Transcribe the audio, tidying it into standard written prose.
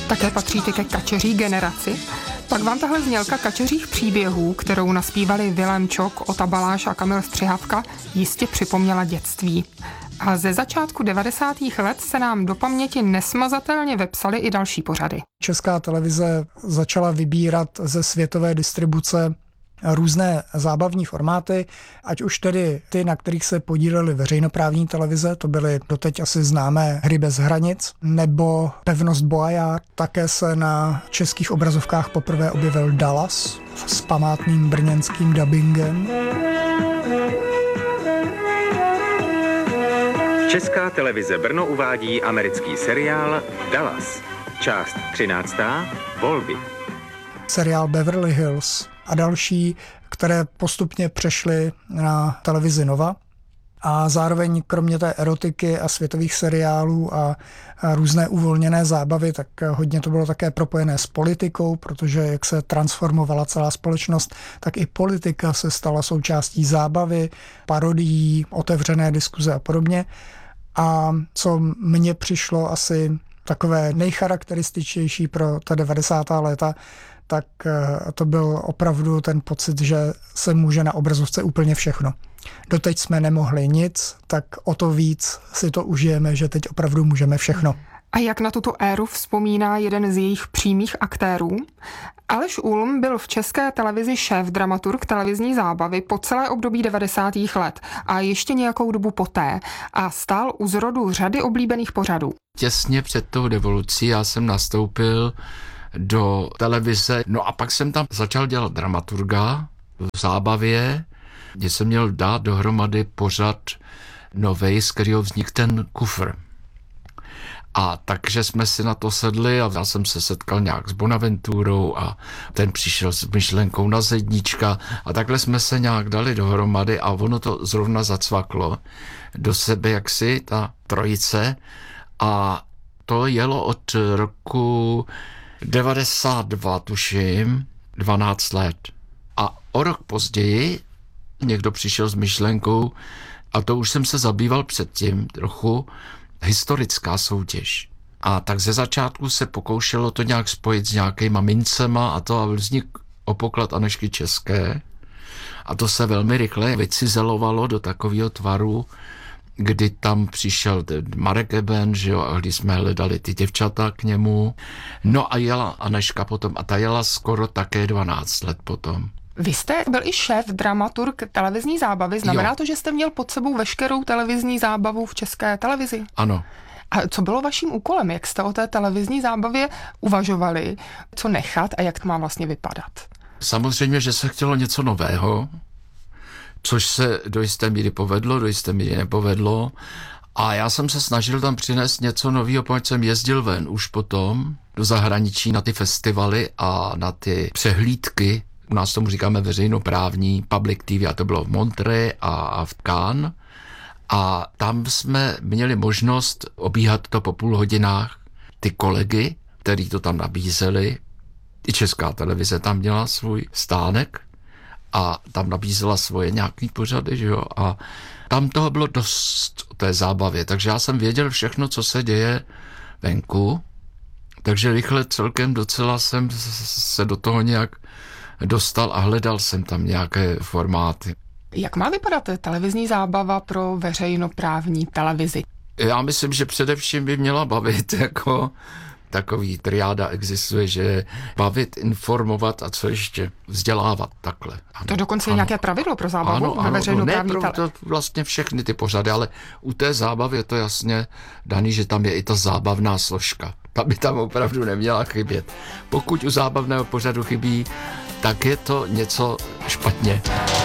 Také patříte ke kačeří generaci? Pak vám tahle znělka kačeřích příběhů, kterou naspívali Vilém Čok, Ota Baláš a Kamil Střihavka, jistě připomněla dětství. A ze začátku 90. let se nám do paměti nesmazatelně vepsaly i další pořady. Česká televize začala vybírat ze světové distribuce různé zábavní formáty, ať už tedy ty, na kterých se podílely veřejnoprávní televize, to byly doteď asi známé Hry bez hranic, nebo Pevnost Boyard. Také se na českých obrazovkách poprvé objevil Dallas s památným brněnským dabingem. Česká televize Brno uvádí americký seriál Dallas. Část 13. Volby. Seriál Beverly Hills a další, které postupně přešly na televizi Nova. A zároveň kromě té erotiky a světových seriálů a různé uvolněné zábavy, tak hodně to bylo také propojené s politikou, protože jak se transformovala celá společnost, tak i politika se stala součástí zábavy, parodií, otevřené diskuze a podobně. A co mně přišlo asi takové nejcharakterističtější pro ta 90. léta, tak to byl opravdu ten pocit, že se může na obrazovce úplně všechno. Doteď jsme nemohli nic, tak o to víc si to užijeme, že teď opravdu můžeme všechno. A jak na tuto éru vzpomíná jeden z jejich přímých aktérů? Aleš Ulm byl v České televizi šéf-dramaturg televizní zábavy po celé období 90. let a ještě nějakou dobu poté a stál u zrodu řady oblíbených pořadů. Těsně před tou revolucí já jsem nastoupil do televize, no a pak jsem tam začal dělat dramaturga v zábavě, kde jsem měl dát dohromady pořad novej, z kterého vznikl ten kufr. A takže jsme si na to sedli a já jsem se setkal nějak s Bonaventurou a ten přišel s myšlenkou na zednička a takhle jsme se nějak dali dohromady a ono to zrovna zacvaklo do sebe jaksi, ta trojice, a to jelo od roku 92, tuším, 12 let. A o rok později někdo přišel s myšlenkou, a to už jsem se zabýval předtím trochu, historická soutěž. A tak ze začátku se pokoušelo to nějak spojit s nějakýma mincema a to a vznik o poklad Anežky České. A to se velmi rychle vycizelovalo do takového tvaru, kdy tam přišel Marek Eben, že jo, a když jsme hledali ty děvčata k němu. No a jela Anežka potom a ta jela skoro také 12 let potom. Vy jste byl i šéf dramaturg televizní zábavy, znamená to, že jste měl pod sebou veškerou televizní zábavu v České televizi? Ano. A co bylo vaším úkolem? Jak jste o té televizní zábavě uvažovali? Co nechat a jak to má vlastně vypadat? Samozřejmě, že se chtělo něco nového, což se do jisté míry povedlo, do jisté míry nepovedlo. A já jsem se snažil tam přinést něco nového, protože jsem jezdil ven už potom do zahraničí na ty festivaly a na ty přehlídky. U nás tomu říkáme veřejnoprávní public TV a to bylo v Monterey a v Cannes. A tam jsme měli možnost obíhat to po půl hodinách. Ty kolegy, který to tam nabízeli, i Česká televize tam měla svůj stánek a tam nabízela svoje nějaký pořady, že jo, a tam toho bylo dost o té zábavě, takže já jsem věděl všechno, co se děje venku, takže rychle celkem docela jsem se do toho nějak dostal a hledal jsem tam nějaké formáty. Jak má vypadat televizní zábava pro veřejnoprávní televizi? Já myslím, že především by měla bavit, jako takový triáda existuje, že bavit, informovat a co ještě vzdělávat takhle. Ano, to dokonce je nějaké pravidlo pro zábavu ve veřejnoprávní televizi? To vlastně všechny ty pořady, ale u té zábavy je to jasně daný, že tam je i ta zábavná složka. Ta by tam opravdu neměla chybět. Pokud u zábavného pořadu chybí, tak je to něco špatně.